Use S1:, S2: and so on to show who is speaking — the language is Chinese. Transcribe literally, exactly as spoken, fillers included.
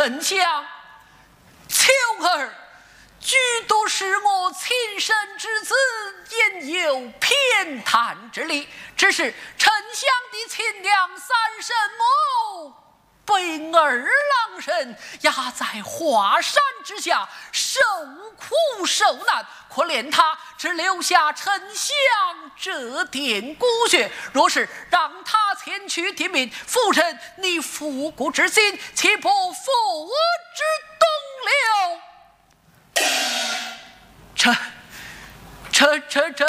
S1: 丞相，秋儿俱都是我亲生之子，焉有偏袒之理？只是丞相的亲娘三圣母被二郎神压在华山之下，受苦受难，可怜他只留下丞相这点骨血。若是让他前去听命，夫人你复古之心岂不付之东流？这这这这